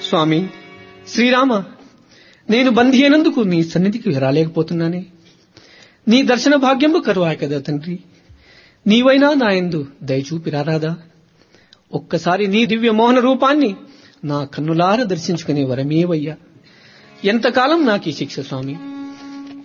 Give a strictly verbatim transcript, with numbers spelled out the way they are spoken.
స్వామి శ్రీరామ, నేను బందీ అయినందుకు నీ సన్నిధికి రాలేకపోతున్నానే. నీ దర్శన భాగ్యంబు కరువాయ కదా తండ్రి. నీవైనా నాయందు దయచూపి రారాదా? ఒక్కసారి నీ దివ్య మోహన రూపాన్ని నా కన్నులార దర్శించుకునే వరమేవయ్యా. ఎంతకాలం నాకీ శిక్ష స్వామి?